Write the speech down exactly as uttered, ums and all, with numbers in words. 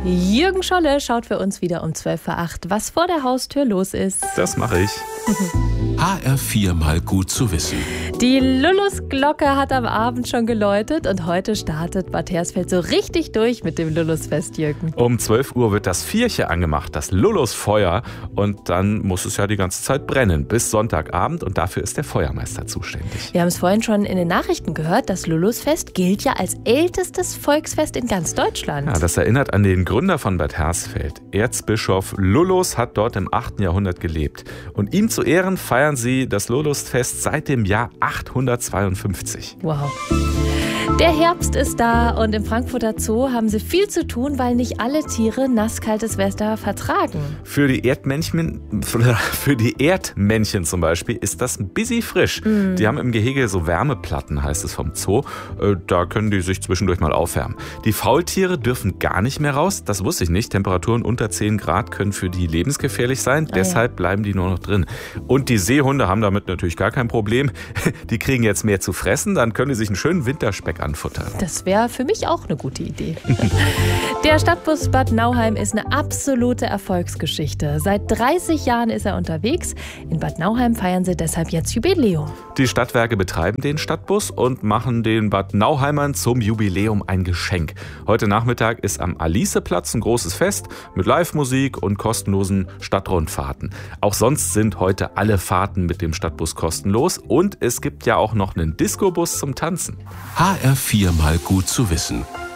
Jürgen Scholle schaut für uns wieder um zwölf vor acht, was vor der Haustür los ist. Das mache ich. H R vier mal gut zu wissen. Die Lullusglocke hat am Abend schon geläutet und heute startet Bad Hersfeld so richtig durch mit dem Lullusfest, Jürgen. Um zwölf Uhr wird das Vierche angemacht, das Lullusfeuer. Und dann muss es ja die ganze Zeit brennen, bis Sonntagabend. Und dafür ist der Feuermeister zuständig. Wir haben es vorhin schon in den Nachrichten gehört, das Lullusfest gilt ja als ältestes Volksfest in ganz Deutschland. Ja, das erinnert an den Gründer von Bad Hersfeld. Erzbischof Lullus hat dort im achten Jahrhundert gelebt. Und ihm zu Ehren feiern sie das Lullusfest seit dem Jahr achthundertzweiundfünfzig. Wow. Der Herbst ist da und im Frankfurter Zoo haben sie viel zu tun, weil nicht alle Tiere nasskaltes Wetter vertragen. Für die Erdmännchen, für die Erdmännchen zum Beispiel ist das ein bisschen frisch. Mm. Die haben im Gehege so Wärmeplatten, heißt es vom Zoo. Da können die sich zwischendurch mal aufwärmen. Die Faultiere dürfen gar nicht mehr raus. Das wusste ich nicht. Temperaturen unter zehn Grad können für die lebensgefährlich sein. Ah, Deshalb ja. bleiben die nur noch drin. Und die Seehunde haben damit natürlich gar kein Problem. Die kriegen jetzt mehr zu fressen. Dann können die sich einen schönen Winterspeck anfuttern. Das wäre für mich auch eine gute Idee. Der Stadtbus Bad Nauheim ist eine absolute Erfolgsgeschichte. Seit dreißig Jahren ist er unterwegs. In Bad Nauheim feiern sie deshalb jetzt Jubiläum. Die Stadtwerke betreiben den Stadtbus und machen den Bad Nauheimern zum Jubiläum ein Geschenk. Heute Nachmittag ist am Aliceplatz ein großes Fest mit Live-Musik und kostenlosen Stadtrundfahrten. Auch sonst sind heute alle Fahrten mit dem Stadtbus kostenlos und es gibt ja auch noch einen Discobus zum Tanzen. H R vier mal gut zu wissen.